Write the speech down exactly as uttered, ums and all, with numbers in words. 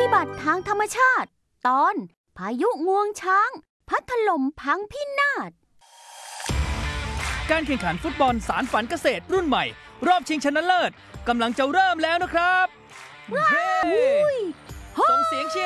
พิบัติทางธรรมชาติตอนพายุงวงช้างพัดถล่มพังพินาศการแข่งขันฟุตบอลสารฝันเกษตรรุ่นใหม่รอบชิงชนะเลิศกำลังจะเริ่มแล้วนะครับส่งเสียงเชียร์